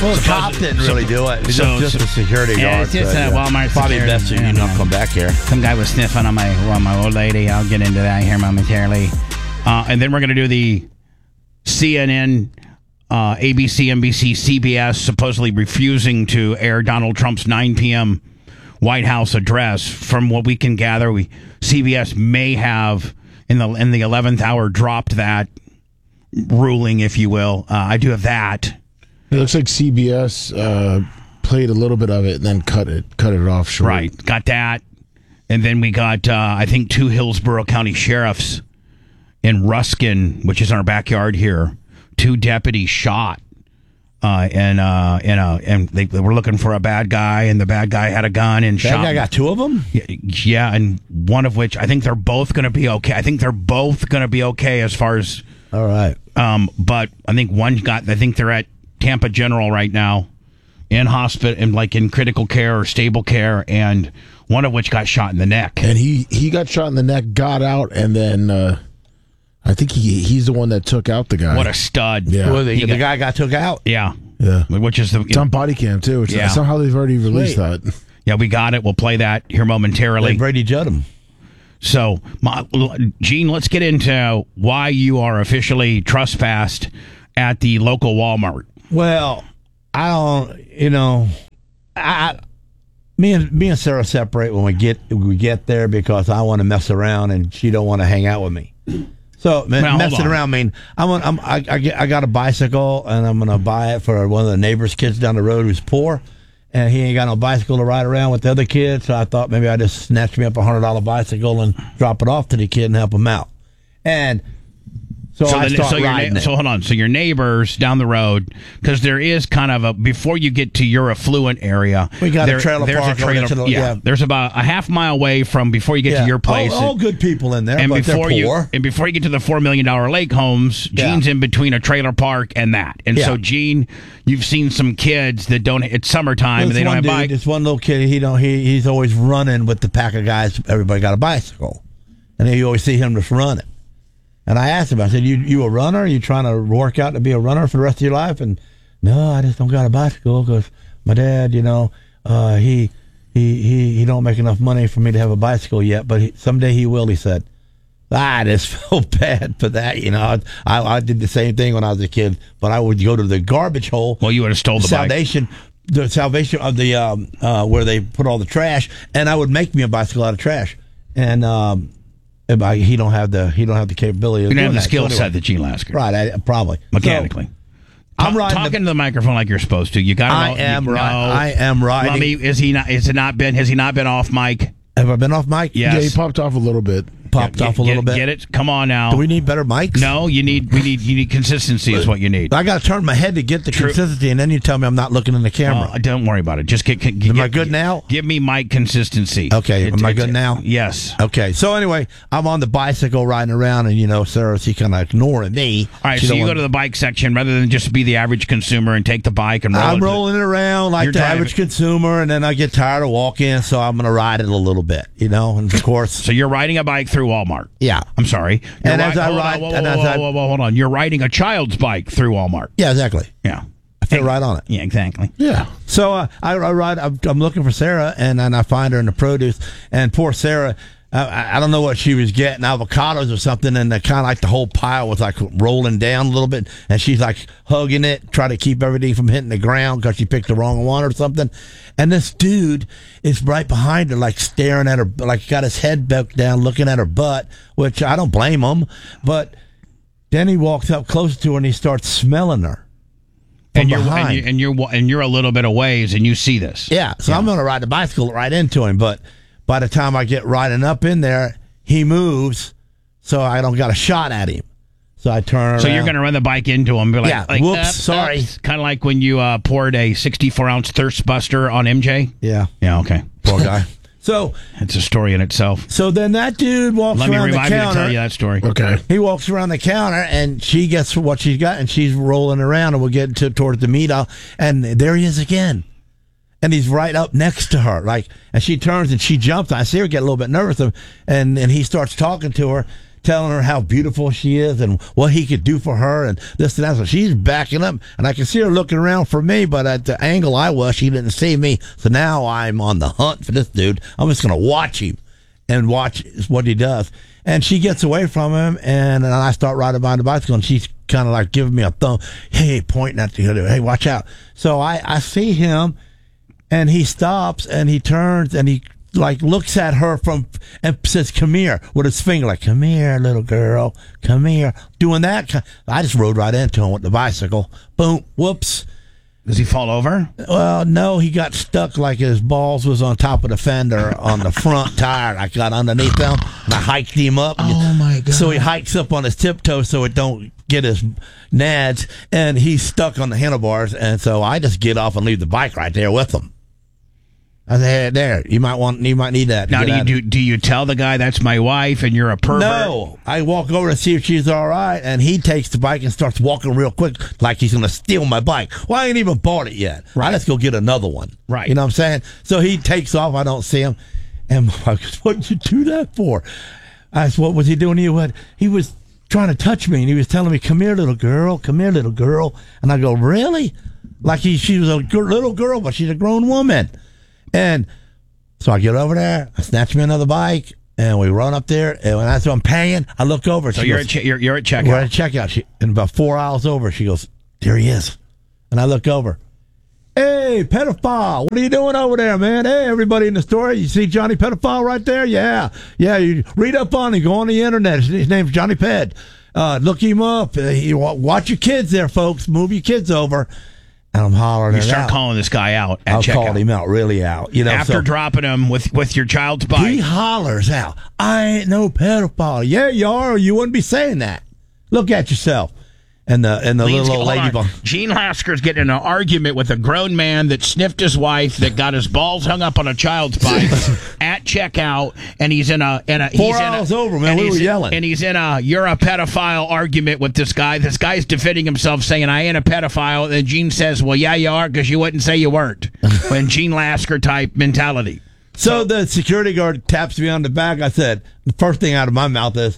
Well, the cops didn't really do it. It's just a security guard. It's just a Walmart Probably security. best that you not come back here. Some guy was sniffing on my old lady. I'll get into that here momentarily. And then we're going to do the CNN, ABC, NBC, CBS supposedly refusing to air Donald Trump's 9 p.m. White House address. From what we can gather, CBS may have in the 11th hour dropped that ruling, if you will. I do have that. It looks like CBS played a little bit of it and then cut it off short. Right, got that. And then we got, I think, 2 Hillsborough County sheriffs in Ruskin, which is in our backyard here. 2 deputies shot, and they were looking for a bad guy, and the bad guy had a gun and shot. That guy got 2 of them? Yeah, and one of which I think they're both going to be okay. I think they're both going to be okay as far as. All right. But I think one got. I think they're at Tampa General right now, in hospital, and like in critical care or stable care, and one of which got shot in the neck. And he got shot in the neck, got out, and then. I think he's the one that took out the guy. What a stud! Yeah, well, the guy got took out. Yeah, yeah. Which is it's on body cam too. Which somehow they've already released that. Yeah, we got it. We'll play that here momentarily. Like Brady Judd. So, Gene, let's get into why you are officially trespassed at the local Walmart. Well, I don't. Me and Sarah separate when we get there because I want to mess around and she don't want to hang out with me. So messing around mean I got a bicycle and I'm gonna buy it for one of the neighbor's kids down the road who's poor, and he ain't got no bicycle to ride around with the other kids. So I thought maybe I just snatch me up $100 bicycle and drop it off to the kid and help him out. And so I start riding it. So hold on. So your neighbors down the road, because there is kind of a, before you get to your affluent area, we got a trailer park. There's about a half mile away from before you get to your place. All good people in there, and but before they're poor. Before you get to the $4 million lake homes, Gene's in between a trailer park and that. And so Gene, you've seen some kids that don't. It's summertime and they don't have bikes. This one little kid, he's always running with the pack of guys. Everybody got a bicycle, and then you always see him just running. And I asked him, I said, you a runner? Are you trying to work out to be a runner for the rest of your life? And no, I just don't got a bicycle because my dad, he don't make enough money for me to have a bicycle yet, but someday he will, he said. I just felt bad for that, I did the same thing when I was a kid, but I would go to the garbage hole. Well, you would have stole the bike. The salvation of the where they put all the trash, and I would make me a bicycle out of trash. And he don't have the capability. You don't have the skill set that Gene Lasker. Right, probably mechanically. I'm riding talking to the microphone like you're supposed to. You got. I am riding. Lummy, has he not been off mic? Have I been off mic? Yes. Yeah, he popped off a little bit. Get it? Come on now. Do we need better mics? No, you need consistency is what you need. I got to turn my head to get the consistency, and then you tell me I'm not looking in the camera. Don't worry about it. Just Am I good now? Give me mic consistency. Okay, am I good now? Yes. Okay, so anyway, I'm on the bicycle riding around, and Sarah, she kind of ignoring me. All right, so you go to the bike section rather than just be the average consumer and take the bike and roll I'm rolling it around like the average consumer, and then I get tired of walking, so I'm going to ride it a little bit, and of course. So you're riding a bike through Walmart. Yeah. I'm sorry. And as I ride... Hold on. You're riding a child's bike through Walmart. Yeah, exactly. Yeah. I fit right on it. Yeah, exactly. Yeah. So I ride... I'm looking for Sarah, and then I find her in the produce, and poor Sarah... I don't know what she was getting, avocados or something, and kind of like the whole pile was like rolling down a little bit, and she's like hugging it, trying to keep everything from hitting the ground because she picked the wrong one or something. And this dude is right behind her, like staring at her, like got his head back down, looking at her butt, which I don't blame him. But then he walks up close to her and he starts smelling her. And you're a little bit of ways, and you see this. Yeah, so I'm going to ride the bicycle right into him, but by the time I get riding up in there, he moves, so I don't got a shot at him. So I turn around. So you're going to run the bike into him. Be like, whoops, sorry. Kind of like when you poured a 64-ounce Thirst Buster on MJ? Yeah. Yeah, okay. Poor guy. So it's a story in itself. So then that dude walks around the counter. Let me remind me to tell you that story. Okay. He walks around the counter, and she gets what she's got, and she's rolling around, and we'll get towards the meat aisle, and there he is again. And he's right up next to her, and she turns and she jumps. I see her get a little bit nervous, and he starts talking to her. telling her how beautiful she is and what he could do for her and this and that. So she's backing up, and I can see her looking around for me, but at the angle I was, she didn't see me. So now I'm on the hunt for this dude. I'm just going to watch him and watch what he does. And she gets away from him, and I start riding behind the bicycle, and she's kind of like giving me a thumb, hey, pointing at the other, hey, watch out. So I see him, and he stops, and he turns, and he like looks at her and says, come here, with his finger, like, come here, little girl, come here. Doing that. I just rode right into him with the bicycle. Boom, whoops. Does he fall over? Well, no, he got stuck like his balls was on top of the fender on the front tire. I got underneath them, and I hiked him up. Oh, my God. So he hikes up on his tiptoes so it don't get his nads, and he's stuck on the handlebars, and so I just get off and leave the bike right there with him. I said, hey, there, you might need that. Now, do you tell the guy that's my wife and you're a pervert? No, I walk over to see if she's all right, and he takes the bike and starts walking real quick like he's going to steal my bike. Well, I ain't even bought it yet. Right. I just go get another one. Right. You know what I'm saying? So he takes off. I don't see him. And my wife goes, what did you do that for? I said, what was he doing to you? He was trying to touch me, and he was telling me, come here, little girl. Come here, little girl. And I go, really? Like she was a little girl, but she's a grown woman. And so I get over there, I snatch me another bike, and we run up there. And when I'm paying, I look over. So you're at checkout. We're at checkout. And about 4 aisles over, she goes, there he is. And I look over. Hey, pedophile, what are you doing over there, man? Hey, everybody in the store, you see Johnny Pedophile right there? Yeah. You read up on him. Go on the internet. His name's Johnny Ped. Look him up. Watch your kids there, folks. Move your kids over. And I'm hollering. You start calling this guy out at checkout. I called him out, really out. You know, after dropping him with your child's bike. He hollers out, I ain't no pedophile. Yeah, you are, or you wouldn't be saying that. Look at yourself. And the little old lady. Gene Lasker's getting in an argument with a grown man that sniffed his wife, that got his balls hung up on a child's bike at checkout, and he's in a 4 hours over, man. We were yelling, and he's in a "you're a pedophile" argument with this guy. This guy's defending himself, saying, "I ain't a pedophile." And Gene says, "Well, yeah, you are, because you wouldn't say you weren't." When Gene Lasker type mentality. So the security guard taps me on the back. I said, the first thing out of my mouth is,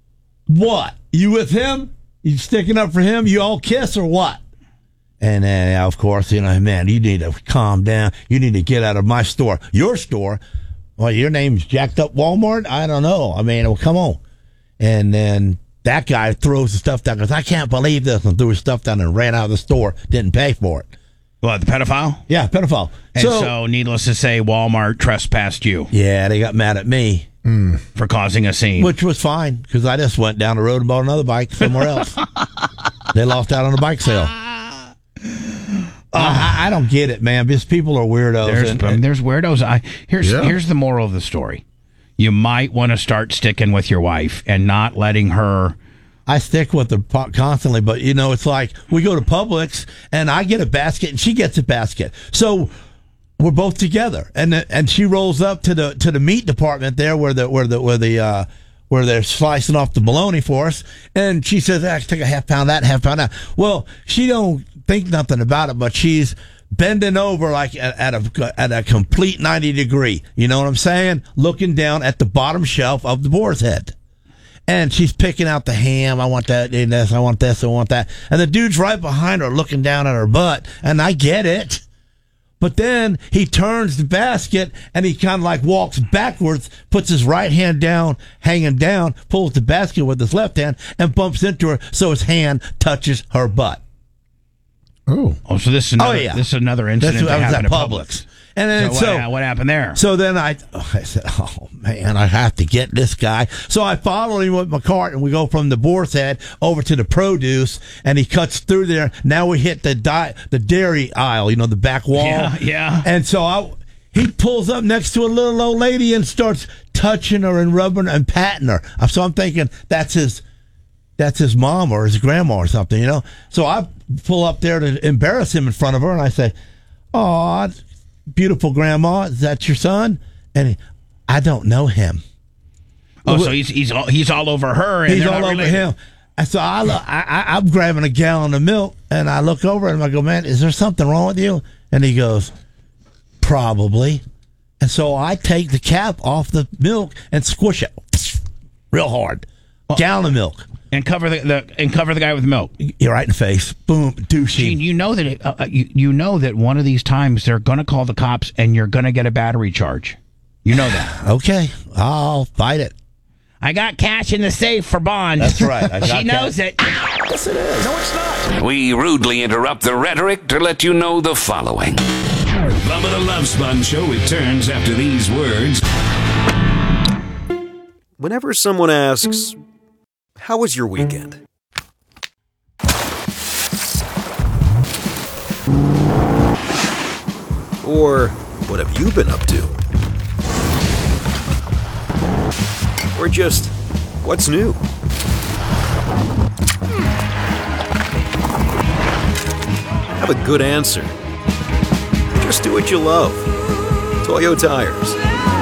"What? You with him? You sticking up for him? You all kiss or what?" And then, of course, man, you need to calm down. You need to get out of my store. Your store? Well, your name's jacked up Walmart? I don't know. I mean, well, come on. And then that guy throws the stuff down, goes, I can't believe this, and threw his stuff down and ran out of the store, didn't pay for it. What, the pedophile? Yeah, pedophile. And so needless to say, Walmart trespassed you. Yeah, they got mad at me. For causing a scene. Which was fine, because I just went down the road and bought another bike somewhere else. They lost out on the bike sale. I don't get it, man, because people are weirdos. There's weirdos. Here's the moral of the story. You might want to start sticking with your wife and not letting her... I stick with her constantly, but, it's like we go to Publix, and I get a basket, and she gets a basket. So... we're both together, and she rolls up to the meat department there where they're slicing off the bologna for us, and she says, "I take a half pound of that, half pound of that." Well, she don't think nothing about it, but she's bending over like at a complete 90 degree. You know what I'm saying? Looking down at the bottom shelf of the boar's head. And she's picking out the ham. I want that, I want this, I want that. And the dude's right behind her looking down at her butt, and I get it. But then he turns the basket, and he kind of like walks backwards, puts his right hand down, hanging down, pulls the basket with his left hand, and bumps into her so his hand touches her butt. Oh, so this is another incident that happened at Publix. And then so what happened there? So then I said, oh, man, I have to get this guy. So I followed him with my cart, and we go from the boar's head over to the produce, and he cuts through there. Now we hit the dairy aisle, the back wall. Yeah. And so he pulls up next to a little old lady and starts touching her and rubbing her and patting her. So I'm thinking that's his mom or his grandma or something, So I pull up there to embarrass him in front of her, and I say, "Oh, beautiful grandma, is that your son?" And I don't know him. Oh, so he's all over her. And he's all over him. And so I'm grabbing a gallon of milk, and I look over at him. I go, "Man, is there something wrong with you?" And he goes, "Probably." And so I take the cap off the milk and squish it real hard Gallon of milk. And cover the guy with milk. You're right in the face. Boom, douchey. Gene, you know that you know that one of these times they're going to call the cops and you're going to get a battery charge. You know that. Okay, I'll fight it. I got cash in the safe for bond. That's right. She knows it. Yes, it is. No, it's not. We rudely interrupt the rhetoric to let you know the following. Bubba the Love Sponge Show returns after these words. Whenever someone asks, "How was your weekend?" Or, "What have you been up to?" Or just, "What's new?" Have a good answer. Just do what you love. Toyo Tires.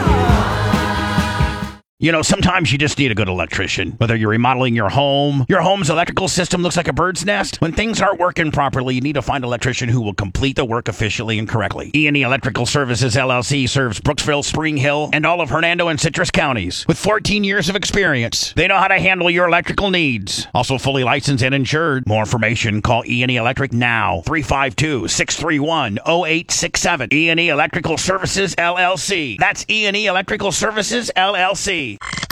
You know, sometimes you just need a good electrician. Whether you're remodeling your home's electrical system looks like a bird's nest. When things aren't working properly, you need to find an electrician who will complete the work efficiently and correctly. E&E Electrical Services, LLC serves Brooksville, Spring Hill, and all of Hernando and Citrus counties. With 14 years of experience, they know how to handle your electrical needs. Also fully licensed and insured. More information, call E&E Electric now. 352-631-0867. E&E Electrical Services, LLC. That's E&E Electrical Services, LLC.